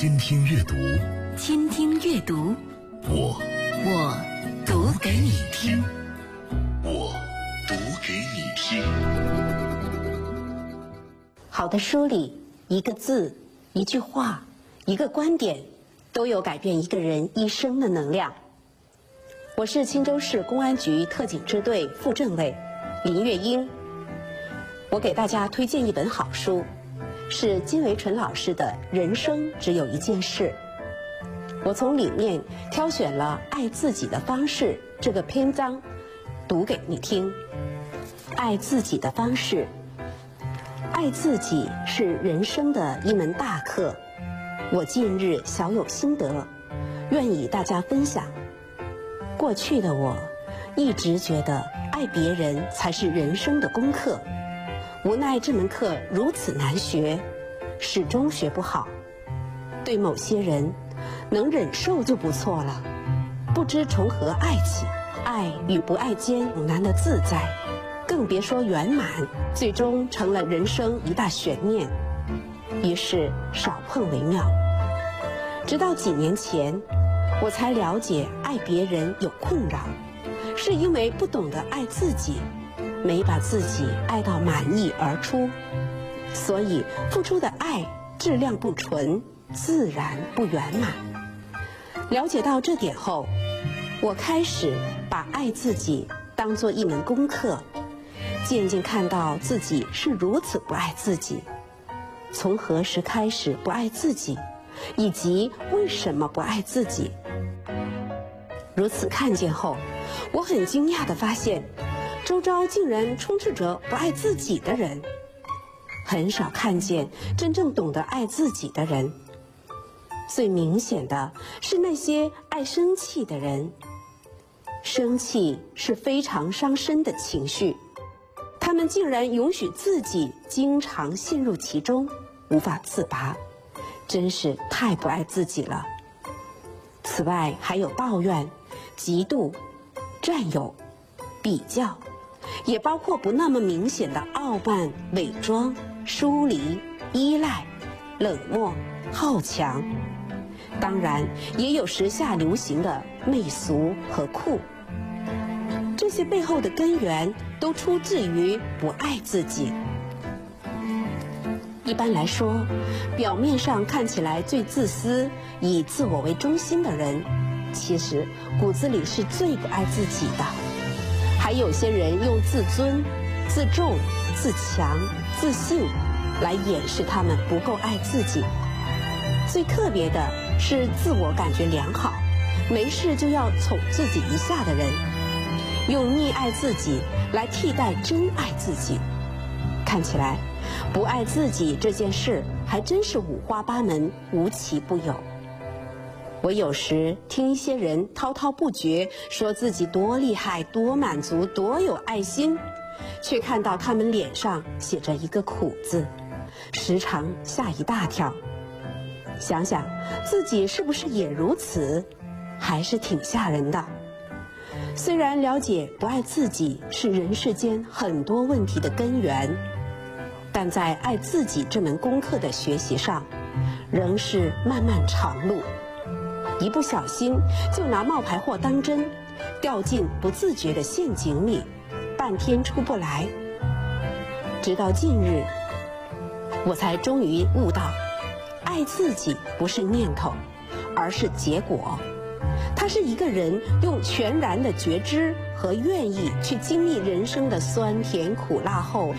倾听阅读， 倾听阅读， 我读给你听， 我读给你听。 好的书里，一个字、一句话、一个观点，都有改变一个人一生的能量。我是青州市公安局特警支队副政委林月英。我给大家推荐一本好书，是金维纯老师的《人生只有一件事》。我从里面挑选了爱自己的方式这个篇章，读给你听。爱自己的方式，爱自己是人生的一门大课。我近日小有心得，愿与大家分享。过去的我一直觉得爱别人才是人生的功课，无奈这门课如此难学，始终学不好。对某些人能忍受就不错了，不知从何爱起，爱与不爱间永难的自在，更别说圆满，最终成了人生一大悬念。于是少碰为妙。直到几年前，我才了解爱别人有困扰，是因为不懂得爱自己，没把自己爱到满意而出，所以付出的爱质量不纯，自然不圆满。了解到这点后，我开始把爱自己当作一门功课，渐渐看到自己是如此不爱自己，从何时开始不爱自己，以及为什么不爱自己。如此看见后，我很惊讶地发现，周遭竟然充斥着不爱自己的人，很少看见真正懂得爱自己的人。最明显的是那些爱生气的人。生气是非常伤身的情绪，他们竟然允许自己经常陷入其中，无法自拔，真是太不爱自己了。此外还有抱怨、嫉妒、占有、比较，也包括不那么明显的傲慢、伪装、疏离、依赖、冷漠、好强。当然也有时下流行的媚俗和酷。这些背后的根源都出自于不爱自己。一般来说，表面上看起来最自私、以自我为中心的人，其实骨子里是最不爱自己的。还有些人用自尊、自重、自强、自信来掩饰他们不够爱自己。最特别的是自我感觉良好，没事就要宠自己一下的人，用溺爱自己来替代真爱自己。看起来不爱自己这件事还真是五花八门，无奇不有。我有时听一些人滔滔不绝，说自己多厉害、多满足、多有爱心，却看到他们脸上写着一个苦字，时常吓一大跳。想想自己是不是也如此，还是挺吓人的。虽然了解不爱自己是人世间很多问题的根源，但在爱自己这门功课的学习上，仍是漫漫长路。一不小心就拿冒牌货当真，掉进不自觉的陷阱里，半天出不来。直到近日，我才终于悟到，爱自己不是念头，而是结果。它是一个人用全然的觉知和愿意去经历人生的酸甜苦辣后